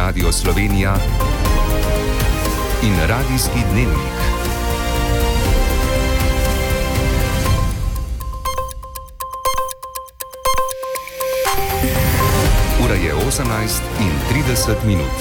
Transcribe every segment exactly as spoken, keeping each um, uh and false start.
Radio Slovenija in Radijski dnevnik. Ura je osemnajst in trideset minut.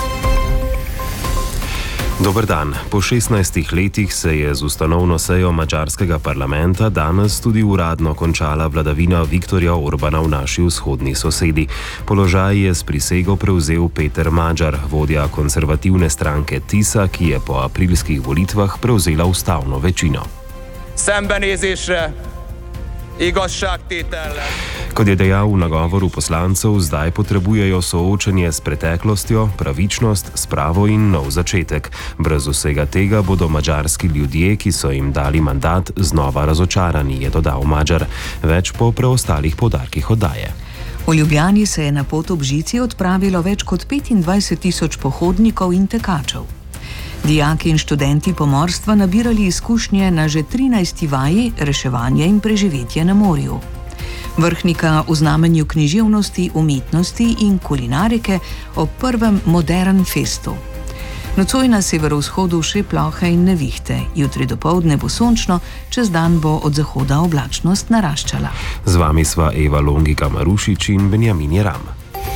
Dober dan. Po šestnajstih letih se je z ustanovno sejo madžarskega parlamenta danes tudi uradno končala vladavina Viktorja Orbana v naši vzhodni sosedi. Položaj je s prisego prevzel Peter Magyar, vodja konservativne stranke Tisa, ki je po aprilskih volitvah prevzela ustavno večino. Szembenézésre, igazságtétellel. Kot je dejal v nagovoru poslancev, zdaj potrebujejo soočenje s preteklostjo, pravičnost, spravo in nov začetek. Brez vsega tega bodo madžarski ljudje, ki so jim dali mandat, znova razočarani, je dodal Magyar. Več po preostalih poudarkih oddaje. V Ljubljani se je na pot ob žici odpravilo več kot petindvajset tisoč pohodnikov in tekačev. Dijaki in študenti pomorstva nabirali izkušnje na že trinajsti vaji reševanja in preživetje na morju. Vrhnika v znamenju književnosti, umetnosti in kulinarike ob prvem Modern festu. Nocoj na severovzhodu še plohe in nevihte, jutri dopoldne bo sončno, čez dan bo od zahoda oblačnost naraščala. Z vami sva Eva Longika Marušič in Benjamin Jeram.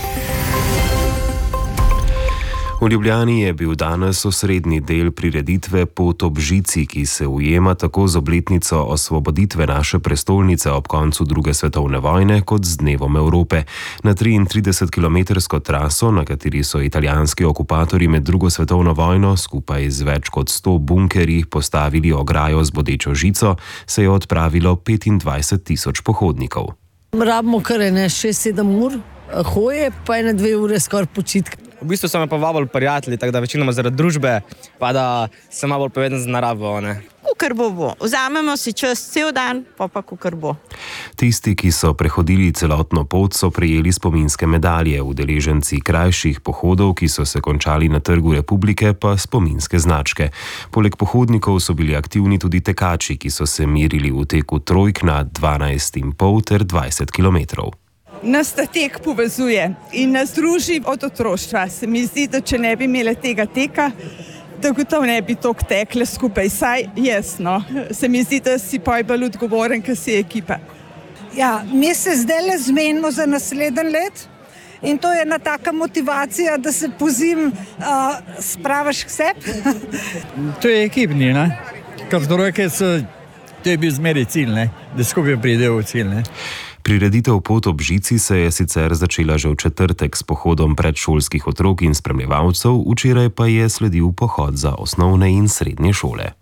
V Ljubljani je bil danes osrednji del prireditve Pot ob žici, ki se ujema tako z obletnico osvoboditve naše prestolnice ob koncu druge svetovne vojne kot z dnevom Evrope. Na triintridesetkilometrsko traso, na kateri so italijanski okupatorji med drugo svetovno vojno skupaj z več kot sto bunkerji postavili ograjo z bodečo žico, se je odpravilo petindvajset tisoč pohodnikov. Rabimo kar ene šest sedem ur hoje, pa ene dve ure skoraj počitka. V bistvu so me pa vabili prijatelji, tako da večinoma zaradi družbe, pa da sem malo bolj povezan z naravo. Kukar bo bo. Vzamemo si čas cel dan, pa pa kukar bo. Tisti, ki so prehodili celotno pot, so prejeli spominske medalje, udeleženci krajših pohodov, ki so se končali na Trgu Republike, pa spominske značke. Poleg pohodnikov so bili aktivni tudi tekači, ki so se merili v teku trojk na dvanajst in pol ter dvajset kilometrov. Nas ta tek povezuje in nas druži od otroštva. Se mi zdi, da če ne bi imeli tega teka, da gotovo ne bi toliko tekle skupaj. Saj jasno. Se mi zdi, da si poj bolj odgovoren, ker si ekipa. Ja, mi se zdaj le zmenimo za naslednji let in to je ena taka motivacija, da se pozim uh, spravaš k sebi. To je ekipni, ne? Kar zdorojke so, to je bil zmeri cilj, ne? Da skupaj pridejo v cilj, ne? Prireditev Pot ob žici se je sicer začela že v četrtek s pohodom predšolskih otrok in spremljevalcev, včeraj pa je sledil pohod za osnovne in srednje šole.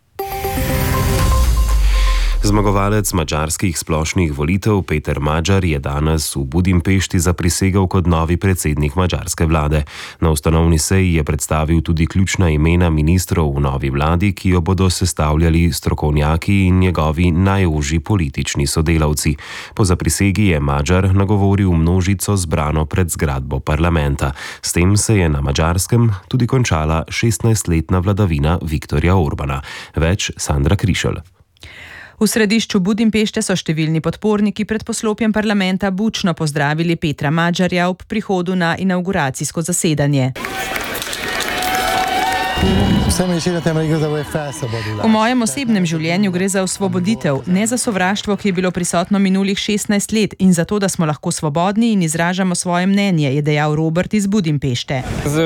Zmagovalec madžarskih splošnih volitev Peter Magyar je danes v Budimpešti zaprisegel kot novi predsednik madžarske vlade. Na ustanovni seji je predstavil tudi ključna imena ministrov v novi vladi, ki jo bodo sestavljali strokovnjaki in njegovi najožji politični sodelavci. Po zaprisegi je Magyar nagovoril množico zbrano pred zgradbo parlamenta. S tem se je na Madžarskem tudi končala šestnajstletna vladavina Viktorja Orbana. Več Sandra Krišelj. V središču Budimpešte so številni podporniki pred poslopjem parlamenta bučno pozdravili Petra Magyarja ob prihodu na inavguracijsko zasedanje. V mojem osebnem življenju gre za osvoboditev, ne za sovraštvo, ki je bilo prisotno minulih šestnajst let in za to, da smo lahko svobodni in izražamo svoje mnenje, je dejal Robert iz Budimpešte.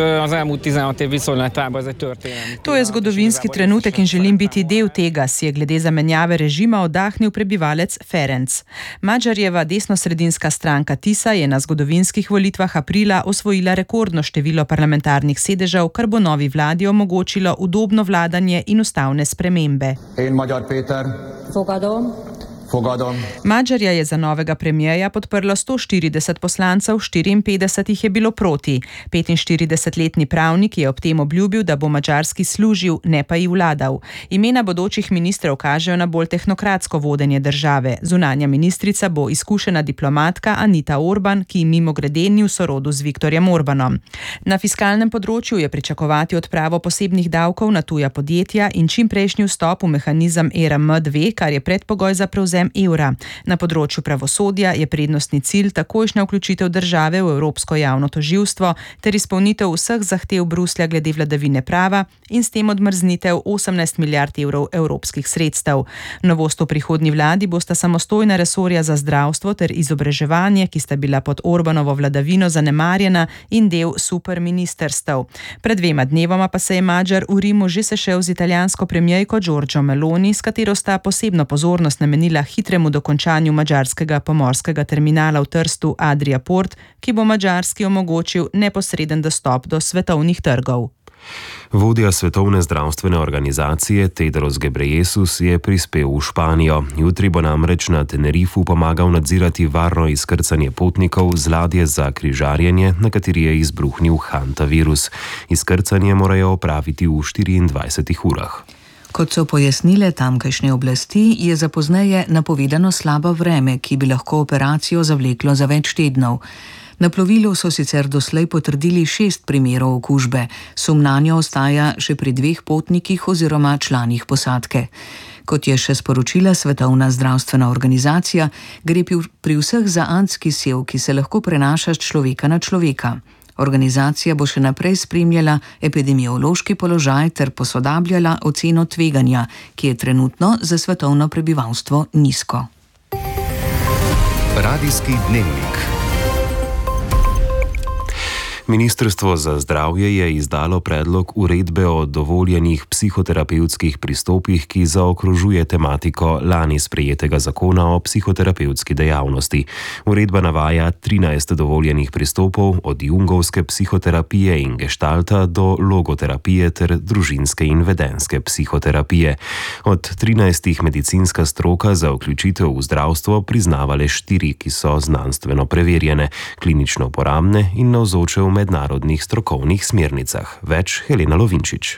To je zgodovinski trenutek in želim biti del tega, si je glede zamenjave režima oddahnil prebivalec Ferenc. Magyarjeva desnosredinska stranka Tisa je na zgodovinskih volitvah aprila osvojila rekordno število parlamentarnih sedežev, kar bo novi vladi omogočilo udobno vladanje in ustavne spremembe. Én Magyar Péter. Fogadom. Fogadom. Magyarja je za novega premierja podprlo sto štirideset poslancev, štiriinpetdeset jih je bilo proti. petinštiridesetletni pravnik je ob tem obljubil, da bo Madžarski služil, ne pa ji vladal. Imena bodočih ministrov kažejo na bolj tehnokratsko vodenje države. Zunanja ministrica bo izkušena diplomatka Anita Orban, ki mimogrede ni v sorodu z Viktorjem Orbanom. Na fiskalnem področju je pričakovati odpravo posebnih davkov na tuja podjetja in čimprejšnji vstop v mehanizem E R M dve, kar je predpogoj za prevzem uvedbem evra. Na področju pravosodja je prednostni cilj takojšnja vključitev države v Evropsko javno tožilstvo ter izpolnitev vseh zahtev Bruslja glede vladavine prava in s tem odmrznitev osemnajst milijard evrov evropskih sredstev. Novost v prihodnji vladi bosta samostojna resorja za zdravstvo ter izobraževanje, ki sta bila pod Orbanovo vladavino zanemarjena, in del superministrstev. Pred dvema dnevoma pa se je Madžar v Rimu že sešel z italijansko premierko Giorgio Meloni, s katero sta posebno pozornost namenila hitremu dokončanju madžarskega pomorskega terminala v Trstu Adria Port, ki bo Madžarski omogočil neposreden dostop do svetovnih trgov. Vodja Svetovne zdravstvene organizacije Tedros Ghebreyesus je prispel v Španijo. Jutri bo namreč na Tenerifu pomagal nadzirati varno izkrcanje potnikov z ladje za križarjenje, na kateri je izbruhnil hantavirus. Izkrcanje morajo opraviti v štiriindvajsetih urah. Kot so pojasnile tamkajšnje oblasti, je za pozneje napovedano slabo vreme, ki bi lahko operacijo zavleklo za več tednov. Na plovilu so sicer doslej potrdili šest primerov okužbe, sum nanjo ostaja še pri dveh potnikih oziroma članih posadke. Kot je še sporočila Svetovna zdravstvena organizacija, gre pri vseh za antski sev, ki se lahko prenaša z človeka na človeka. Organizacija bo še naprej spremljala epidemiološki položaj ter posodabljala oceno tveganja, ki je trenutno za svetovno prebivalstvo nizko. Radijski dnevnik. Ministrstvo za zdravje je izdalo predlog uredbe o dovoljenih psihoterapevtskih pristopih, ki zaokrožuje tematiko lani sprejetega zakona o psihoterapevtski dejavnosti. Uredba navaja trinajst dovoljenih pristopov, od jungovske psihoterapije in geštalta do logoterapije ter družinske in vedenske psihoterapije. Od trinajstih medicinska stroka za vključitev v zdravstvo priznava le štiri, ki so znanstveno preverjene, klinično uporabne in navzoče v mednarodnih strokovnih smernicah. Več Helena Lovinčič.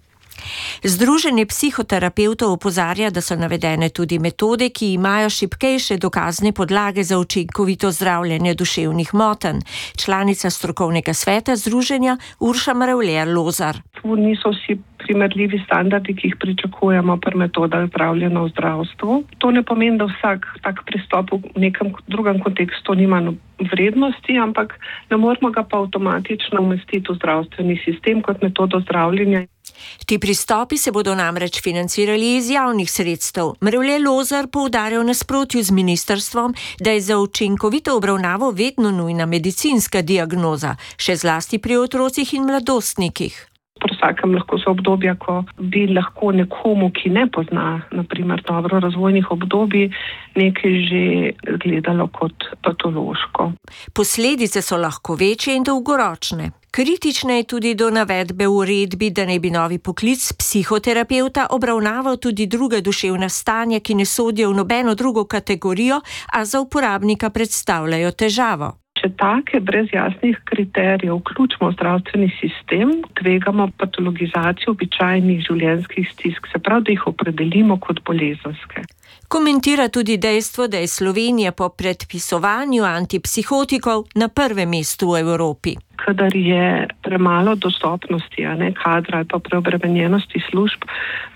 Združenje psihoterapevtov opozarja, da so navedene tudi metode, ki imajo šibkejše dokazne podlage za učinkovito zdravljenje duševnih motenj. Članica strokovnega sveta združenja Urša Mravljer-Lozar. Tu niso vsi primerljivi standardi, ki jih pričakujemo pri metodah zdravljenja v zdravstvu. To ne pomeni, da vsak tak pristop v nekem drugem kontekstu nima vrednosti, ampak ne moramo ga pa avtomatično umestiti v zdravstveni sistem kot metodo zdravljenja. Ti pristopi se bodo namreč financirali iz javnih sredstev. Mravljer-Lozar poudarja v nasprotju z ministrstvom, da je za učinkovito obravnavo vedno nujna medicinska diagnoza, še zlasti pri otrocih in mladostnikih. Pri vsakem lahko so obdobja, ko bi lahko nekomu, ki ne pozna, naprimer dobro razvojnih obdobij, nekaj že gledalo kot patološko. Posledice so lahko večje in dolgoročne. Kritična je tudi do navedbe v uredbi, da naj bi novi poklic psihoterapevta obravnaval tudi druga duševna stanja, ki ne sodijo v nobeno drugo kategorijo, a za uporabnika predstavljajo težavo. Če take brez jasnih kriterijev vključimo v zdravstveni sistem, tvegamo patologizacijo običajnih življenjskih stisk, se pravi, da jih opredelimo kot bolezenske. Komentira tudi dejstvo, da je Slovenija po predpisovanju antipsihotikov na prvem mestu v Evropi. Kadar je premalo dostopnosti, a ne kadra ali pa preobremenjenosti služb,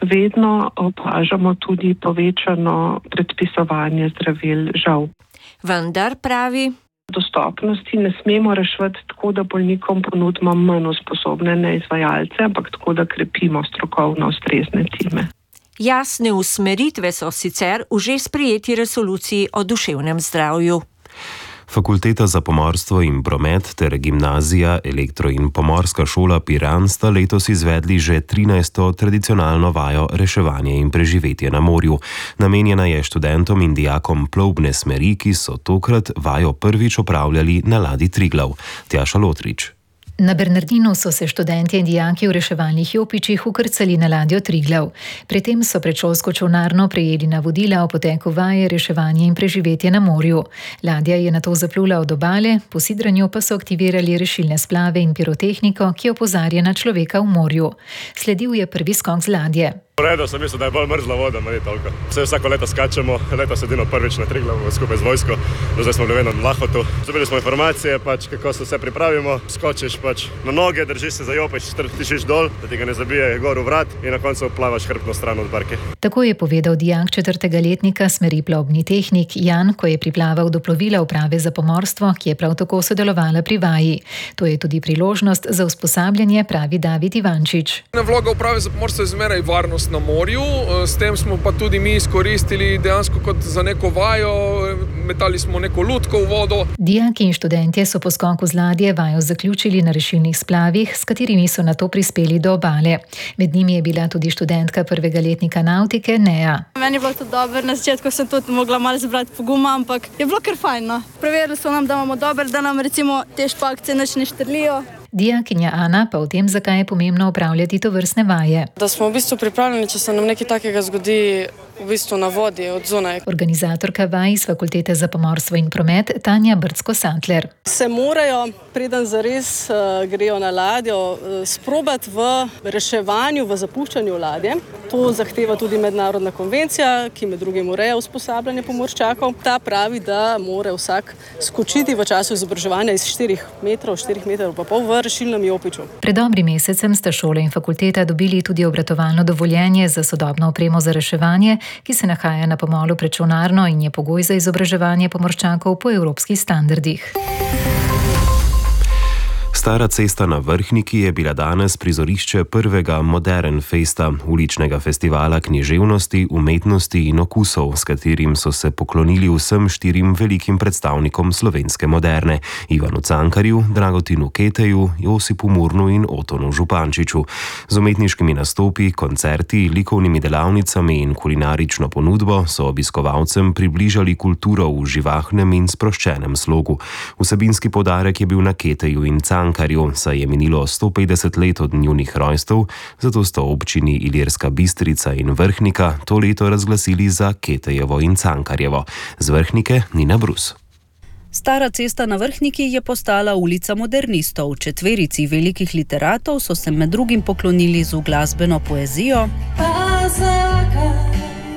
vedno opažamo tudi povečano predpisovanje zdravil, žal. Vendar pravi, dostopnosti ne smemo reševati tako, da bolnikom ponudimo manj usposobljene neizvajalce, ampak tako, da krepimo strokovno ustrezne time. Jasne usmeritve so sicer v že sprejeti resoluciji o duševnem zdravju. Fakulteta za pomorstvo in promet ter gimnazija, elektro- in pomorska šola Piran sta letos izvedli že trinajsto tradicionalno vajo reševanje in preživetje na morju. Namenjena je študentom in dijakom plovbne smeri, ki so tokrat vajo prvič opravljali na ladji Triglav. Tjaša Lotrič. Na Bernardinu so se študentje in dijaki v reševalnih jopičih ukrcali na ladjo Triglav. Pri tem so predšolsko čolnarno prejeli navodila o poteku vaje reševanje in preživetje na morju. Ladja je nato zaplula od obale, po sidranju pa so aktivirali rešilne splave in pirotehniko, ki opozarja na človeka v morju. Sledil je prvi skok z ladje. Redo sem mislil, da je bolj mrzla voda, ma ni toliko. Vse vsako leto skačemo, leto sedino prvič na Triglavu skupaj z vojsko, do zdaj smo bili vedno na Lahotu. Dobili smo informacije, pač, kako se vse pripravimo, skočiš pač na noge, držiš se za jopič, tišiš dol, da ti ga ne zabije gor v vrat in na koncu plavaš hrbtno stran od barke. Tako je povedal dijak četrtega letnika smeri plovbni tehnik Jan, ko je priplaval do plovila uprave za pomorstvo, ki je prav tako sodelovala pri vaji. To je tudi priložnost za usposabljanje, pravi David Ivančič. Vloga uprave za pomorstvo je zmeraj varnost na morju, s tem smo pa tudi mi izkoristili dejansko kot za neko vajo, metali smo neko lutko v vodo. Dijaki in študentje so po skoku z ladje vajo zaključili na rešilnih splavih, s katerimi so nato prispeli do obale. Med njimi je bila tudi študentka prvega letnika nautike Neja. Meni je bilo to dobro, na začetku sem tudi mogla malo zbrati poguma, ampak je bilo kar fajn. No. Preverili so nam, da imamo dober, da nam recimo te špakce nič ne štrlijo. Dijakinja Ana pa o tem, zakaj je pomembno opravljati tovrstne vaje. Da smo v bistvu pripravljeni, če se nam nekaj takega zgodi v bistvu na vodi od zunaj. Organizatorka vaj iz Fakultete za pomorstvo in promet Tanja Brcko-Santler. Se morajo, preden zares uh, grejo na ladjo, uh, sprobati v reševanju, v zapuščanju ladje. To zahteva tudi mednarodna konvencija, ki med drugim ureja usposabljanje pomorščakov. Ta pravi, da mora vsak skočiti v času izobraževanja iz štirih metrov, štirih metrov pa pol v rešilnem jopiču. Pred dobrim mesecem sta šola in fakulteta dobili tudi obratovalno dovoljenje za sodobno opremo za reševanje, ki se nahaja na pomolu pred čolnarno in je pogoj za izobraževanje pomorščakov po evropskih standardih. Stara cesta na Vrhniki je bila danes prizorišče prvega Modern Festa, uličnega festivala književnosti, umetnosti in okusov, s katerim so se poklonili vsem štirim velikim predstavnikom slovenske moderne: Ivanu Cankarju, Dragotinu Keteju, Josipu Murnu in Otonu Župančiču. Z umetniškimi nastopi, koncerti, likovnimi delavnicami in kulinarično ponudbo so obiskovalcem približali kulturo v živahnem in sproščenem slogu. Vsebinski poudarek je bil na Keteju in Cankarju, saj je minilo sto petdeset let od njunih rojstev, zato sta občini Ilirska Bistrica in Vrhnika to leto razglasili za Ketejevo in Cankarjevo. Z Vrhnike Nina Brus. Stara cesta na Vrhniki je postala ulica modernistov. Četverici velikih literatov so se med drugim poklonili z uglasbeno poezijo. Pa zakaj,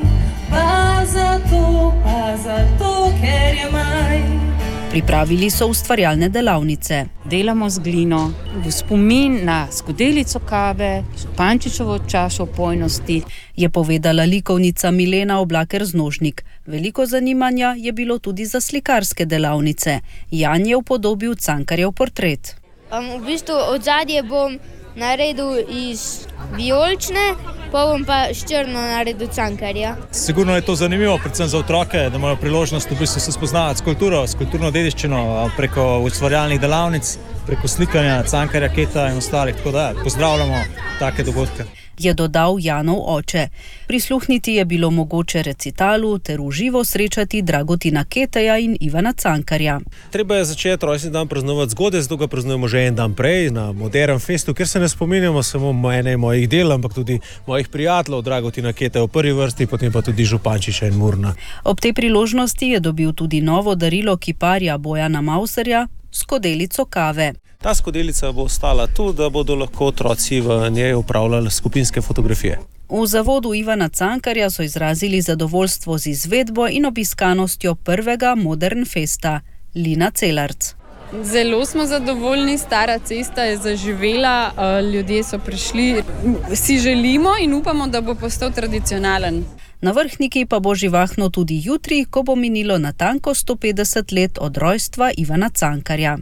pa zato, pa zato, ker je maj. Pripravili so ustvarjalne delavnice. Delamo z glino, v spomin na skodelico kave, Župančičevo čašo opojnosti, je povedala likovnica Milena Oblaker-Znožnik. Veliko zanimanja je bilo tudi za slikarske delavnice. Jan je upodobil Cankarjev portret. Um, v bistvu odzadje bom naredil iz vijolične, pa bom pa s črno naredil Cankarja. Sigurno je to zanimivo, predvsem za otroke, da imajo priložnost v bistvu se spoznavati s kulturo, s kulturno dediščino preko ustvarjalnih delavnic, preko slikanja Cankarja, Keta in ostalih. Tako da pozdravljamo take dogodke. Je dodal Janov oče. Prisluhniti je bilo mogoče recitalu ter v živo srečati Dragotina Keteja in Ivana Cankarja. Treba je začeti rojstni dan praznovati zgodaj, zato ga praznujemo že en dan prej na Modern Festu, ker se ne spominjamo samo ene mojih del, ampak tudi mojih prijateljev, Dragotina Keteja v prvi vrsti, potem pa tudi Župančiča in Murna. Ob tej priložnosti je dobil tudi novo darilo kiparja Bojana Mauserja, skodelico kave. Ta skodelica bo ostala tu, da bodo lahko otroci v njej upravljali skupinske fotografije. V zavodu Ivana Cankarja so izrazili zadovoljstvo z izvedbo in obiskanostjo prvega Modern Festa. Lina Celarc. Zelo smo zadovoljni, stara cesta je zaživela, ljudje so prišli, si želimo in upamo, da bo postal tradicionalen. Na Vrhniki pa bo živahno tudi jutri, ko bo minilo natanko sto petdeset let od rojstva Ivana Cankarja.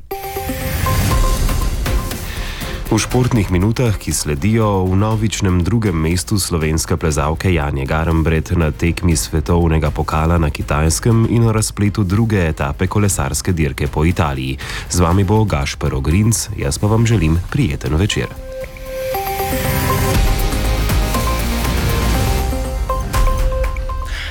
V športnih minutah, ki sledijo, v novičnem drugem mestu slovenske plezalke Janje Garnbret na tekmi svetovnega pokala na Kitajskem in o razpletu druge etape kolesarske dirke po Italiji. Z vami bo Gašper Ogrinc, jaz pa vam želim prijeten večer.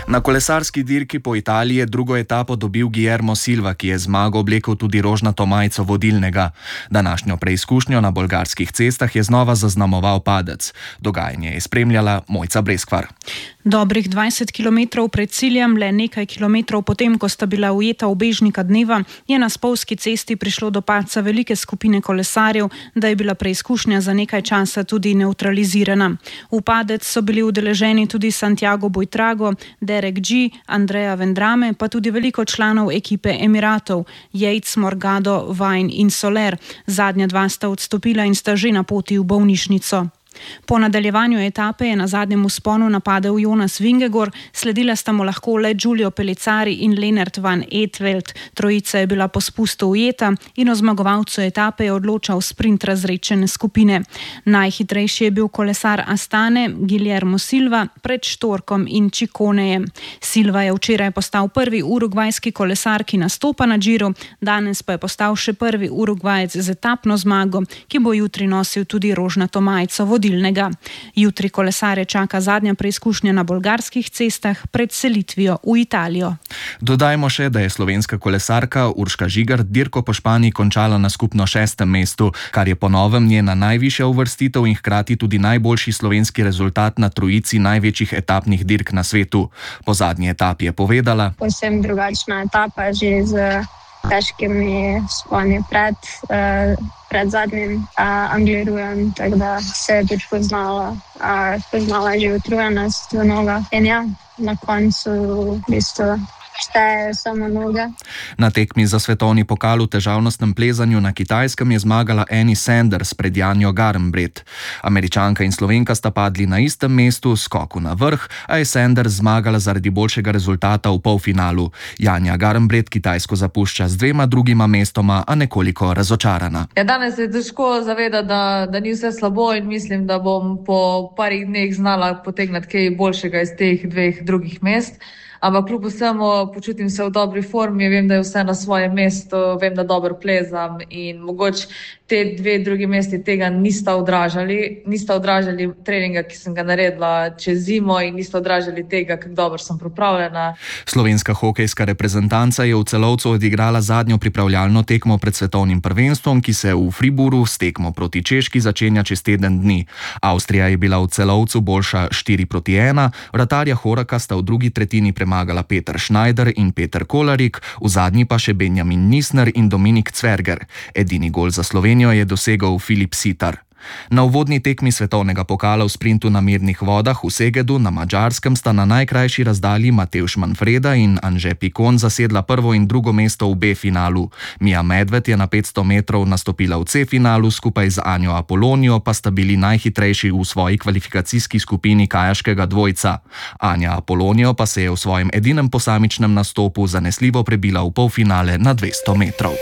Na kolesarski dirki po Italiji je drugo etapo dobil Guillermo Silva, ki je zmago oblekel tudi rožnato majico vodilnega. Današnjo preizkušnjo na bolgarskih cestah je znova zaznamoval padec. Dogajanje je spremljala Mojca Breskvar. Dobrih dvajset kilometrov pred ciljem, le nekaj kilometrov potem, ko sta bila ujeta ubežnika dneva, je na spolzki cesti prišlo do padca velike skupine kolesarjev, da je bila preizkušnja za nekaj časa tudi neutralizirana. V padec so bili udeleženi tudi Santiago Buitrago, Derek G, Andrea Vendrame, pa tudi veliko članov ekipe Emiratov, Yates, Morgado, Vine in Soler. Zadnja dva sta odstopila in sta že na poti v bolnišnico. Po nadaljevanju etape je na zadnjem vzponu napadel Jonas Vingegaard, sledila sta mu lahko le Giulio Pellizzari in Lennart van Eetvelt. Trojica je bila po spustu ujeta in o zmagovalcu etape je odločal sprint razredčene skupine. Najhitrejši je bil kolesar Astane Guillermo Silva pred Štorkom in Čikonejem. Silva je včeraj postal prvi urugvajski kolesar, ki nastopa na Giru, danes pa je postal še prvi Urugvajec z etapno zmago, ki bo jutri nosil tudi rožnato majico vodilnega. Jutri kolesarje čaka zadnja preizkušnja na bolgarskih cestah pred selitvijo v Italijo. Dodajmo še, da je slovenska kolesarka Urška Žigar dirko po Španiji končala na skupno šestem mestu, kar je po novem njena najvišja uvrstitev in hkrati tudi najboljši slovenski rezultat na trojici največjih etapnih dirk na svetu. Po zadnji etapi je povedala: Povsem drugačna etapa, že z težkimi vzponi pred, uh, pred zadnjim uh, Anglirujem, tako da se je tudi poznala, uh, poznala že utrujenost v nogah. In ja, na koncu v bistvu šteje samo noge. Na tekmi za svetovni pokal v težavnostnem plezanju na Kitajskem je zmagala Annie Sanders pred Janjo Garnbret. Američanka in Slovenka sta padli na istem mestu, skoku na vrh, a je Sanders zmagala zaradi boljšega rezultata v polfinalu. Janja Garnbret Kitajsko zapušča z dvema drugima mestoma, a nekoliko razočarana. Ja, danes je težko zavedati, da, da ni vse slabo in mislim, da bom po parih dneh znala potegnati kaj boljšega iz teh dveh drugih mest. Ampak kljub vsemu počutim se v dobri formi, vem, da je vse na svojem mestu, vem, da dobro plezam in mogoče te dve drugi mesti tega nista odražali, nista odražali treninga, ki sem ga naredila čez zimo in nista odražali tega, kako dobro sem pripravljena. Slovenska hokejska reprezentanca je v Celovcu odigrala zadnjo pripravljalno tekmo pred svetovnim prvenstvom, ki se v Friburu s tekmo proti Češki začenja čez teden dni. Avstrija je bila v Celovcu boljša štiri proti ena, vratarja Horaka sta v drugi tretjini premagala Peter Schneider in Peter Kolarik, v zadnji pa še Benjamin Nisner in Dominik Cverger. Edini gol za Slovenijo je dosegel Filip Sitar. Na uvodni tekmi svetovnega pokala v sprintu na mirnih vodah v Segedu na Madžarskem sta na najkrajši razdalji Matevž Manfreda in Anže Pikon zasedla prvo in drugo mesto v B-finalu. Mija Medved je na petsto metrov nastopila v C-finalu, skupaj z Anjo Apolonijo pa sta bili najhitrejši v svoji kvalifikacijski skupini kajaškega dvojca. Anja Apolonijo pa se je v svojem edinem posamičnem nastopu zanesljivo prebila v polfinale na dvesto metrov.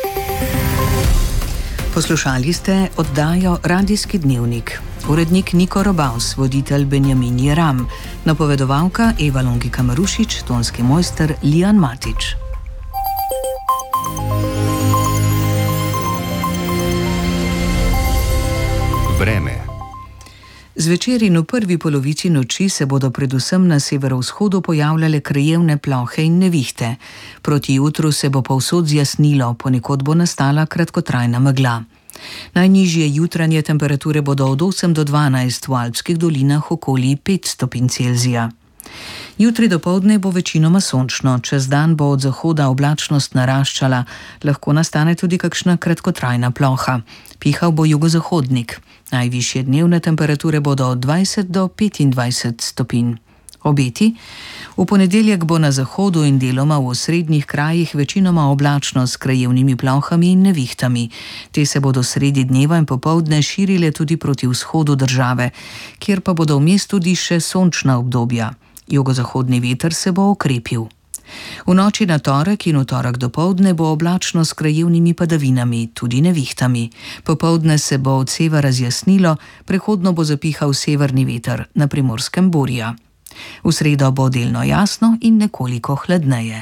Poslušali ste oddajo Radijski dnevnik. Urednik Niko Robaus, voditelj Benjamin Jeram, napovedovalka Eva Longika Marušič, tonski mojster Lijan Matič. Vreme. Zvečer in v prvi polovici noči se bodo predvsem na severovzhodu pojavljale krajevne plohe in nevihte. Proti jutru se bo povsod zjasnilo, ponekod bo nastala kratkotrajna megla. Najnižje jutranje temperature bodo od osem do dvanajst, v alpskih dolinah okoli pet stopinj Celzija. Jutri dopoldne bo večinoma sončno, čez dan bo od zahoda oblačnost naraščala, lahko nastane tudi kakšna kratkotrajna ploha. Pihal bo jugozahodnik. Najvišje dnevne temperature bodo od dvajset do petindvajset stopinj. Obeti? V ponedeljek bo na zahodu in deloma v osrednjih krajih večinoma oblačno s krajevnimi plohami in nevihtami. Te se bodo sredi dneva in popoldne širile tudi proti vzhodu države, kjer pa bodo vmes tudi še sončna obdobja. Jugozahodni veter se bo okrepil. V noči na torek in v torek dopoldne bo oblačno s krajevnimi padavinami, tudi nevihtami. Popoldne se bo od severa razjasnilo, prehodno bo zapihal severni veter, na Primorskem burja. V sredo bo delno jasno in nekoliko hladneje.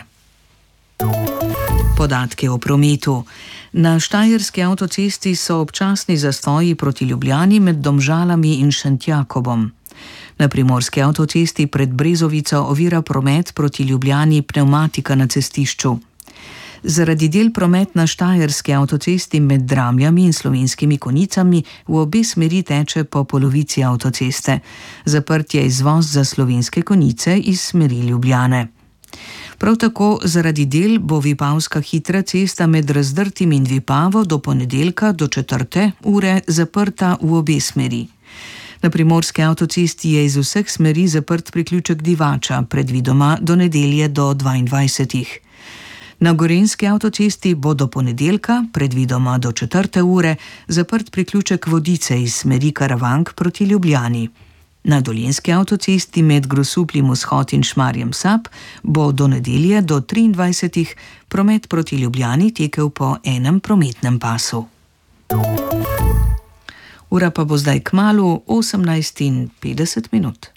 Podatke o prometu. Na štajerski avtocesti so občasni zastoji proti Ljubljani med Domžalami in Šentjakobom. Na primorski avtocesti pred Brezovico ovira promet proti Ljubljani pnevmatika na cestišču. Zaradi del promet na štajerski avtocesti med Dramljami in Slovenskimi Konjicami v obe smeri teče po polovici avtoceste. Zaprt je izvoz za Slovenske Konjice iz smeri Ljubljane. Prav tako zaradi del bo vipavska hitra cesta med Razdrtim in Vipavo do ponedeljka do četrte ure zaprta v obe smeri. Na primorski avtocesti je iz vseh smeri zaprt priključek Divača, predvidoma do nedelje do dvaindvajsetih. Na gorenjski avtocesti bo do ponedeljka, predvidoma do četrte ure, zaprt priključek Vodice iz smeri Karavank proti Ljubljani. Na dolenjski avtocesti med Grosupljem vzhod in Šmarjem Sap bo do nedelje do triindvajsetih promet proti Ljubljani tekel po enem prometnem pasu. Ura pa bo zdaj kmalu osemnajst in petdeset minut.